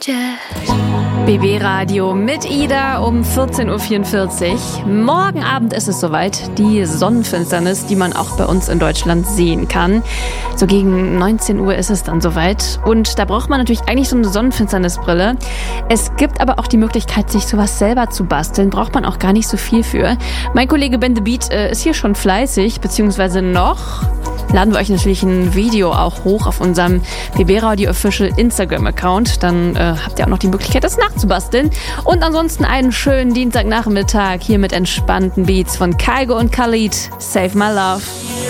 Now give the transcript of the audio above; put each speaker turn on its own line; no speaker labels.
BB Radio mit Ida um 14.44 Uhr. Morgen Abend ist es soweit. Die Sonnenfinsternis, die man auch bei uns in Deutschland sehen kann. So gegen 19 Uhr ist es dann soweit. Und da braucht man natürlich eigentlich so eine Sonnenfinsternisbrille. Es gibt aber auch die Möglichkeit, sich sowas selber zu basteln. Braucht man auch gar nicht so viel für. Mein Kollege Ben the Beat ist hier schon fleißig, beziehungsweise noch. Laden wir euch natürlich ein Video auch hoch auf unserem BB Radio Official Instagram-Account. Dann habt ihr auch noch die Möglichkeit, das nachzubasteln. Und ansonsten einen schönen Dienstagnachmittag hier mit entspannten Beats von Kygo und Khalid. Save My Love.